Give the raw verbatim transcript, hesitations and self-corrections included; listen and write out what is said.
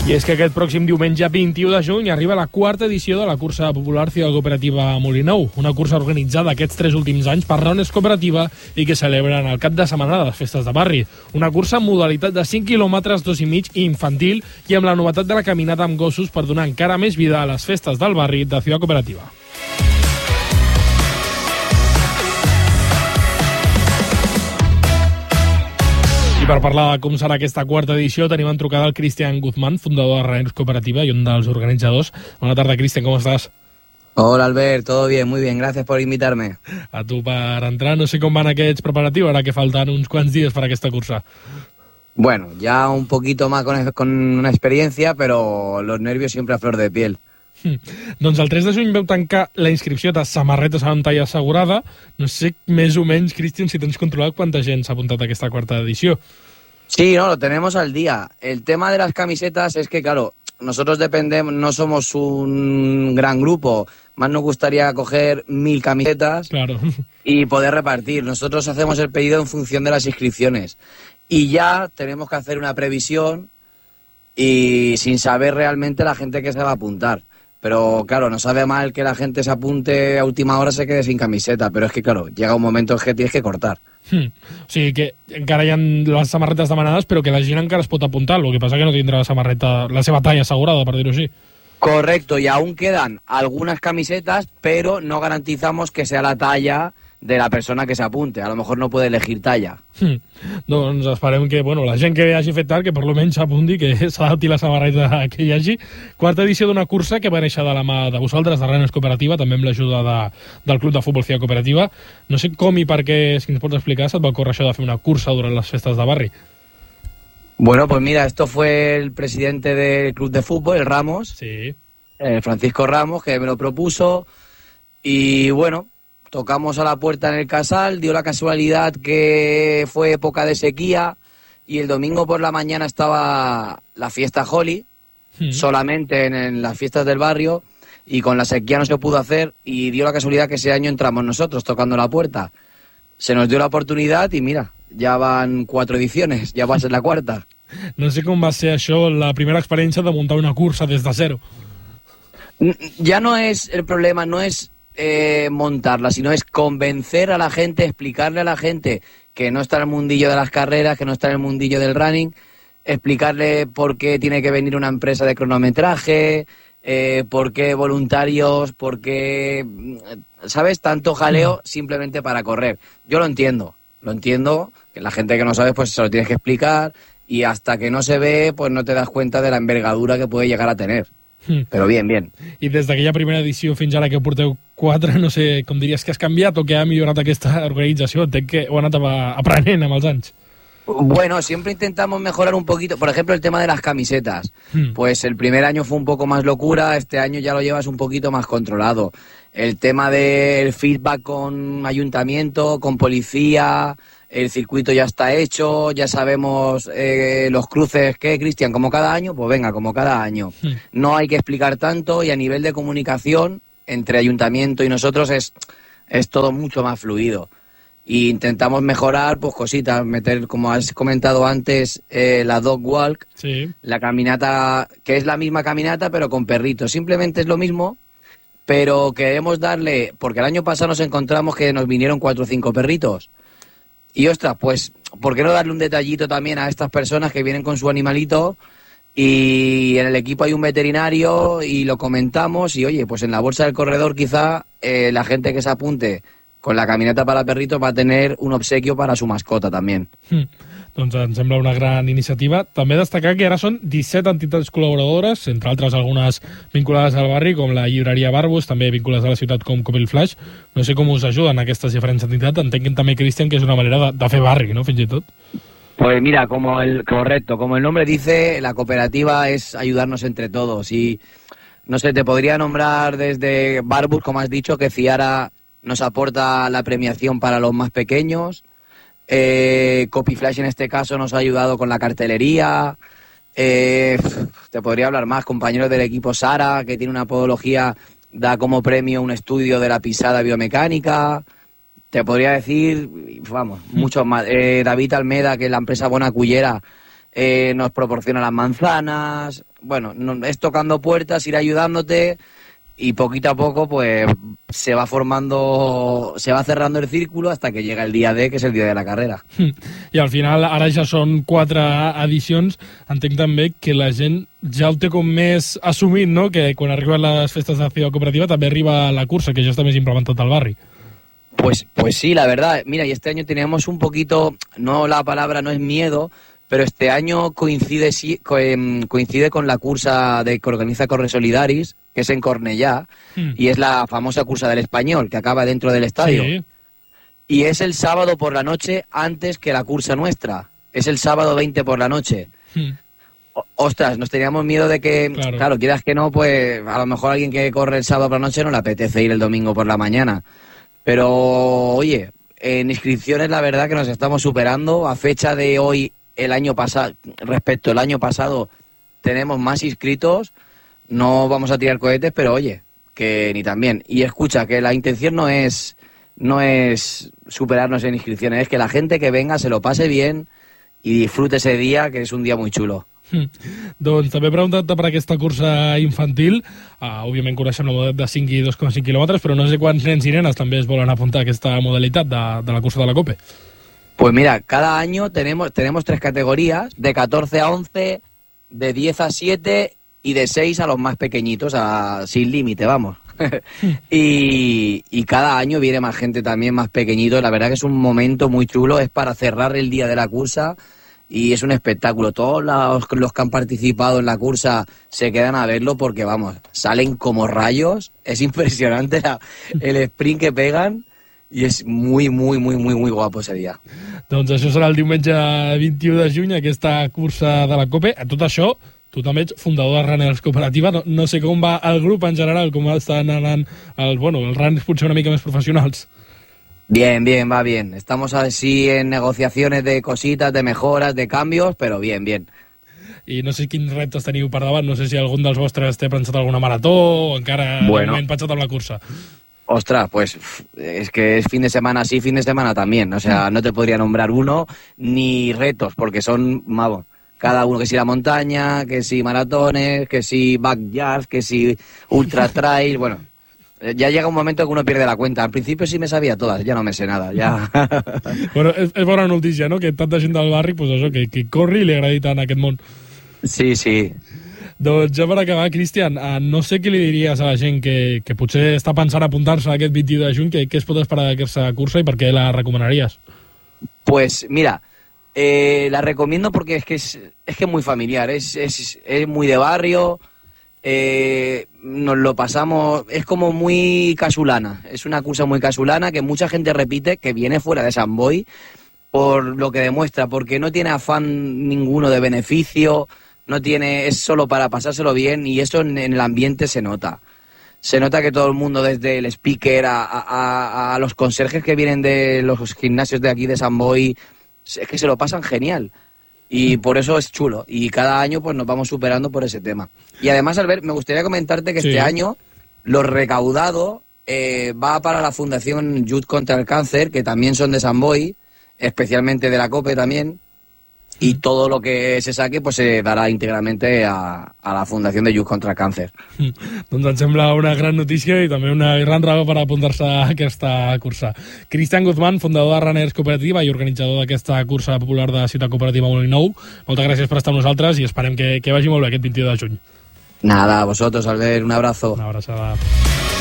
I és que aquest pròxim diumenge vint-i-u de juny arriba la quarta edició de la cursa popular Ciutat Cooperativa Molinou, una cursa organitzada aquests tres últims anys per Raones Cooperativa i que celebra en el cap de setmana de les festes de barri. Una cursa amb modalitat de cinc quilòmetres, dos i mig i infantil i amb la novetat de la caminata amb gossos per donar encara més vida a les festes del barri de Ciutat Cooperativa. I per parlar de com serà aquesta quarta edició tenim en trucada el Cristian Guzmán, fundador de Raones Cooperativa i un dels organitzadors. Bona tarda, Cristian, ¿cómo estás? Hola, Albert, todo bien, muy bien, gracias por invitarme. A tu per entrar, no sé com van aquests preparatius, ara que falten uns quants dies per aquesta cursa. Bueno, ya un poquito más con, con una experiencia, pero los nervios siempre a flor de piel. Mm. Doncs el tres de juny veu tancar la inscripció de samarretes amb talla assegurada. No sé més o menys, Cristian, si tens controlat quanta gent s'ha apuntat a aquesta quarta edició. Sí, no, lo tenemos al día. El tema de las camisetas es que, claro, nosotros dependemos, no somos un gran grupo, más nos gustaría coger mil camisetas, claro, y poder repartir. Nosotros hacemos el pedido en función de las inscripciones y ya tenemos que hacer una previsión y sin saber realmente la gente que se va a apuntar. Pero claro, no sabe mal que la gente se apunte a última hora, se quede sin camiseta, pero es que claro, llega un momento en que tienes que cortar. Hmm. O sigui que encara hi ha les samarretes demanades, però que la gent encara es pot apuntar, el que passa que no tindrà la samarreta, la seva talla assegurada, per dir-ho així. Correcto, y aún quedan algunas camisetas, pero no garantizamos que sea la talla de la persona que se apunte. A lo mejor no puede elegir talla. Hmm. Doncs esperem que bueno, la gent que hagi fet tard, que per lo menys s'apunti, que s'adapti la samarreta que hi hagi. Quarta edició d'una cursa que va néixer de la mà de vosaltres, de Raones Cooperativa, també amb l'ajuda de, del Club de Futbol Ciutat Cooperativa. No sé com i per què, si ens pots explicar, se't va ocórrer això de fer una cursa durant les festes de barri. Bueno, pues mira, esto fue el presidente del Club de Fútbol, el Ramos, sí. eh, Francisco Ramos, que me lo propuso, y bueno, tocamos a la puerta en el Casal, dio la casualidad que fue época de sequía y el domingo por la mañana estaba la fiesta Holly, mm. solamente en, en las fiestas del barrio, y con la sequía no se pudo hacer y dio la casualidad que ese año entramos nosotros tocando la puerta. Se nos dio la oportunidad y mira, ya van cuatro ediciones, ya va a ser la cuarta. No sé com va ser això, la primera experiencia de montar una cursa des de cero. Ya no es el problema, no es Eh, montarla, sino es convencer a la gente, explicarle a la gente que no está en el mundillo de las carreras, que no está en el mundillo del running, explicarle por qué tiene que venir una empresa de cronometraje, eh, por qué voluntarios, por qué, ¿sabes? Tanto jaleo simplemente para correr. Yo lo entiendo, lo entiendo, que la gente que no sabe pues se lo tienes que explicar y hasta que no se ve pues no te das cuenta de la envergadura que puede llegar a tener. Però bien, bien. I des d'aquella primera edició fins ara que porteu quatre, no sé, com diries que has canviat o que ha millorat aquesta organització? Entenc que ho ha anat aprenent amb els anys. Bueno, siempre intentamos mejorar un poquito. Por ejemplo, el tema de las camisetas. Hmm. Pues el primer año fue un poco más locura, este año ya lo llevas un poquito más controlado. El tema del feedback con ayuntamiento, con policía, el circuito ya está hecho, ya sabemos eh, los cruces que, Cristian, como cada año, pues venga, como cada año. Hmm. No hay que explicar tanto y a nivel de comunicación entre ayuntamiento y nosotros es, es todo mucho más fluido. Y intentamos mejorar pues cositas, meter, como has comentado antes, eh, la dog walk, sí. La caminata, que es la misma caminata pero con perritos. Simplemente es lo mismo, pero queremos darle, porque el año pasado nos encontramos que nos vinieron cuatro o cinco perritos. Y ostras, pues, ¿por qué no darle un detallito también a estas personas que vienen con su animalito? Y en el equipo hay un veterinario y lo comentamos y oye, pues en la bolsa del corredor quizá eh, la gente que se apunte con la caminata para perritos va a tener un obsequio para su mascota también. Mm. Doncs em sembla una gran iniciativa. També destacar que ara són disset entitats col·laboradores, entre altres algunes vinculades al barri, com la llibreria Barbus, també vinculades a la ciutat com Copil Flash. No sé com us ajuden aquestes diferents entitats. Entenc també, Cristian, que és una manera de, de fer barri, no?, fins i tot. Pues mira, como el correcto, como el nombre dice, la cooperativa es ayudarnos entre todos. Y no sé, te podría nombrar desde Barbus, como has dicho, que Ciara nos aporta la premiación para los más pequeños. Eh, Copyflash en este caso nos ha ayudado con la cartelería. Eh, te podría hablar más, compañeros del equipo Sara, que tiene una podología, da como premio un estudio de la pisada biomecánica. Te podría decir, vamos, muchos más. Eh, David Almeda, que es la empresa Bona Cullera, eh, nos proporciona las manzanas. Bueno, no, es tocando puertas, ir ayudándote y poquito a poco pues se va formando, se va cerrando el círculo hasta que llega el día D, que és el dia de la carrera. I al final, ara ja són quatre edicions, entenc també que la gent ja ho té com més assumit, no? Que quan arriben les festes de Ciudad Cooperativa també arriba la cursa, que ja està més implementat al barri. Pues, pues sí, la verdad. Mira, y este año teníamos un poquito, no la palabra no es miedo, pero este año coincide, coincide con la cursa de, que organiza Corre Solidaris, que es en Cornellá, mm. y es la famosa cursa del Español, que acaba dentro del estadio. Sí. Y es el sábado por la noche antes que la cursa nuestra. Es el sábado veinte por la noche. Mm. O, ostras, nos teníamos miedo de que, claro. claro, quieras que no, pues a lo mejor alguien que corre el sábado por la noche no le apetece ir el domingo por la mañana. Pero, oye, en inscripciones la verdad que nos estamos superando. A fecha de hoy, el año pasado, respecto al año pasado, tenemos más inscritos. No vamos a tirar cohetes, pero oye, que ni también. Y escucha, que la intención no es, no es superarnos en inscripciones, es que la gente que venga se lo pase bien y disfrute ese día, que es un día muy chulo. Mm. Doncs també he preguntat per aquesta cursa infantil. Uh, òbviament coneixem la modalitat de cinc i dos coma cinc quilòmetres, però no sé quants nens i nenes també es volen apuntar a aquesta modalitat de, de la cursa de la COPE. Pues mira, cada año tenemos, tenemos tres categorías, de catorce a once, de diez a siete y de seis a los más pequeñitos, a, sin límite, vamos. y, y cada año viene más gente también, más pequeñitos. La verdad que es un momento muy chulo, es para cerrar el día de la cursa. Y es un espectáculo. Todos los, los que han participado en la cursa se quedan a verlo porque, vamos, salen como rayos. Es impresionante la, el sprint que pegan i és muy, muy, muy, muy, muy guapo ese dia. Doncs això serà el diumenge vint-i-u de juny, aquesta cursa de la COPE. A tot això, tu també ets fundador de Runners Cooperativa. No, no sé com va el grup en general, com estan anant els, bueno, els runners potser una mica més professionals. Bien, bien, va bien. Estamos así en negociaciones de cositas, de mejoras, de cambios, pero bien, bien. I no sé quins reptes teniu per davant, no sé si algun dels vostres té pensat alguna marató o encara bueno. no hem pensat en la cursa. Ostras, pues es que es fin de semana sí, fin de semana también. O sea, no te podría nombrar uno ni retos, porque son, vamos, cada uno, que si la montaña, que si maratones, que si backyards, que si ultra trail, bueno... Ya llega un momento que uno pierde la cuenta. Al principio sí me sabía todas, ya no me sé nada. Ya. Bueno, és, és bona notícia, no?, que tanta gent del barri, pues això, que, que corri i li agradi tant aquest món. Sí, sí. Doncs ja per acabar, Cristian, no sé què li diries a la gent que, que potser està pensant apuntar-se a aquest vint-i-u de juny, que, que es pot esperar d'aquesta cursa i per què la recomanaries? Pues mira, eh, la recomiendo porque es que es, es que es muy familiar, es, es, es muy de barrio. Eh, nos lo pasamos, es como muy casulana, es una cursa muy casulana que mucha gente repite, que viene fuera de San Boi por lo que demuestra, porque no tiene afán ninguno de beneficio, no tiene, es solo para pasárselo bien, y eso en, en el ambiente se nota. Se nota que todo el mundo, desde el speaker a, a, a los conserjes que vienen de los gimnasios de aquí de San Boi, es que se lo pasan genial. Y por eso es chulo. Y cada año pues nos vamos superando por ese tema. Y además, Albert, me gustaría comentarte que sí. Este año lo recaudado eh, va para la Fundación Youth contra el Cáncer, que también son de San Boi, especialmente de la COPE también. Y todo lo que se saque pues se darà íntegramente a, a la Fundació de Youth contra el Càncer. Doncs em sembla una gran notícia i també una gran raó per apuntar-se a aquesta cursa. Cristian Guzmán, fundador de Runners Cooperativa i organitzador d'aquesta cursa popular de Ciutat Cooperativa Molinou. Moltes gràcies per estar amb nosaltres i esperem que, que vagi molt bé aquest vint-i-u de juny. Nada, a vosotros, Albert, un abrazo. Una abraçada.